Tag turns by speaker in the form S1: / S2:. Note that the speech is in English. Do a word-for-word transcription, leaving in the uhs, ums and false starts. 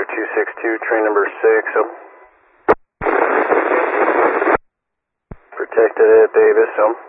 S1: two six two, train number six. So. Protected at Davis, so.